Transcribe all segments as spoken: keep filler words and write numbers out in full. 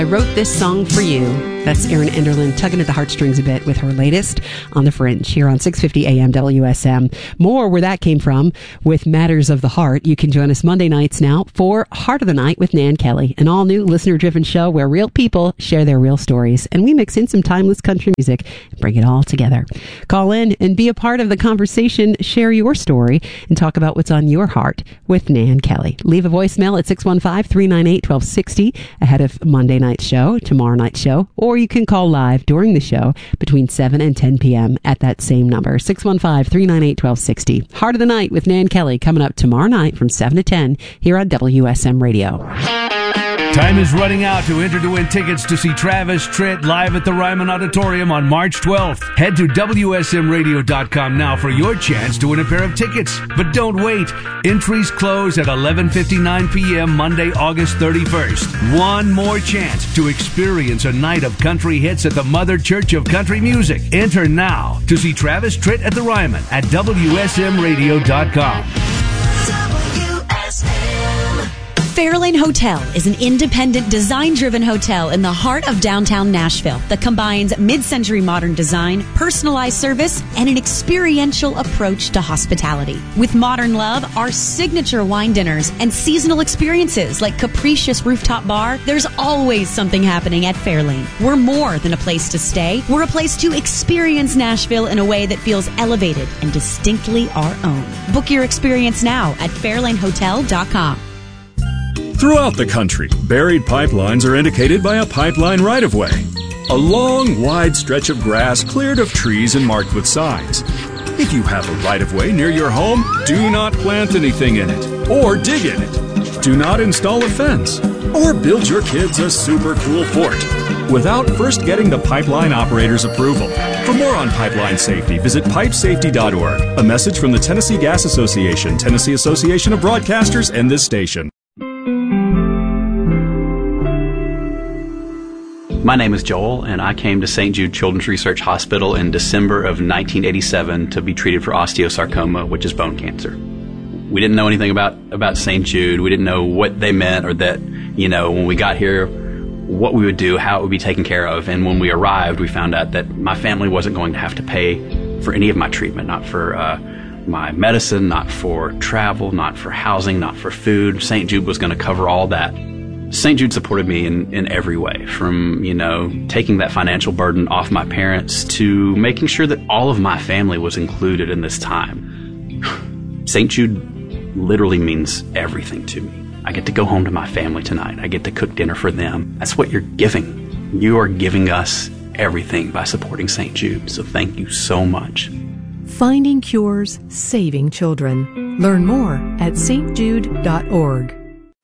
I wrote this song for you. That's Erin Enderlin tugging at the heartstrings a bit with her latest On the Fringe here on six fifty A M W S M. More where that came from with Matters of the Heart. You can join us Monday nights now for Heart of the Night with Nan Kelly, an all-new listener-driven show where real people share their real stories, and we mix in some timeless country music and bring it all together. Call in and be a part of the conversation. Share your story and talk about what's on your heart with Nan Kelly. Leave a voicemail at six one five, three nine eight, one two six zero ahead of Monday night's show, tomorrow night's show, or you can call live during the show between seven and ten p.m. at that same number, six one five, three nine eight, one two six zero. Heart of the Night with Nan Kelly coming up tomorrow night from seven to ten here on W S M Radio. Time is running out to enter to win tickets to see Travis Tritt live at the Ryman Auditorium on March twelfth. Head to W S M radio dot com now for your chance to win a pair of tickets. But don't wait. Entries close at eleven fifty-nine p.m. Monday, August thirty-first. One more chance to experience a night of country hits at the Mother Church of Country Music. Enter now to see Travis Tritt at the Ryman at W S M radio dot com. Fairlane Hotel is an independent, design-driven hotel in the heart of downtown Nashville that combines mid-century modern design, personalized service, and an experiential approach to hospitality. With modern love, our signature wine dinners, and seasonal experiences like capricious rooftop bar, there's always something happening at Fairlane. We're more than a place to stay. We're a place to experience Nashville in a way that feels elevated and distinctly our own. Book your experience now at fairlane hotel dot com. Throughout the country, buried pipelines are indicated by a pipeline right-of-way. A long, wide stretch of grass cleared of trees and marked with signs. If you have a right-of-way near your home, do not plant anything in it or dig in it. Do not install a fence or build your kids a super cool fort without first getting the pipeline operator's approval. For more on pipeline safety, visit pipe safety dot org. A message from the Tennessee Gas Association, Tennessee Association of Broadcasters, and this station. My name is Joel, and I came to Saint Jude Children's Research Hospital in December of nineteen eighty-seven to be treated for osteosarcoma, which is bone cancer. We didn't know anything about, about Saint Jude. We didn't know what they meant or that, you know, when we got here, what we would do, how it would be taken care of. And when we arrived, we found out that my family wasn't going to have to pay for any of my treatment, not for uh, my medicine, not for travel, not for housing, not for food. Saint Jude was going to cover all that. Saint Jude supported me in, in every way, from, you know, taking that financial burden off my parents to making sure that all of my family was included in this time. Saint Jude literally means everything to me. I get to go home to my family tonight. I get to cook dinner for them. That's what you're giving. You are giving us everything by supporting Saint Jude. So thank you so much. Finding cures, saving children. Learn more at s t jude dot org.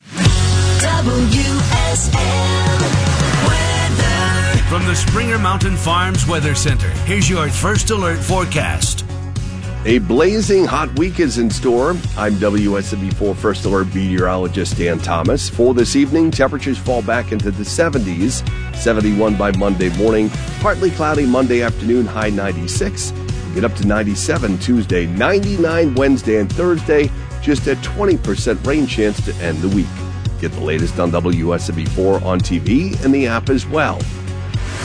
W S M weather. From the Springer Mountain Farms Weather Center, here's your first alert forecast. A blazing hot week is in store. I'm W S M V four First Alert meteorologist Dan Thomas. For this evening, temperatures fall back into the seventies. seventy-one by Monday morning. Partly cloudy Monday afternoon, high ninety-six. Get up to ninety-seven Tuesday, ninety-nine Wednesday and Thursday. Just a twenty percent rain chance to end the week. Get the latest on W S M V four on T V and the app as well.